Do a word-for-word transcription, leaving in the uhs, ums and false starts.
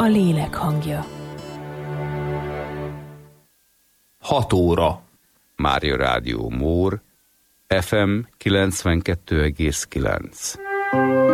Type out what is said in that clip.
lélek hangja. Hat óra. Mária Rádió Mór, ef em kilencvenkettő egész kilenc.